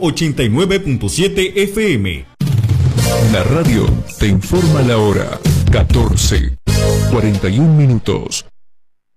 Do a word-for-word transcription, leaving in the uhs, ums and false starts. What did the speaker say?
ochenta y nueve punto siete F M. La radio te informa la hora. catorce, cuarenta y un minutos.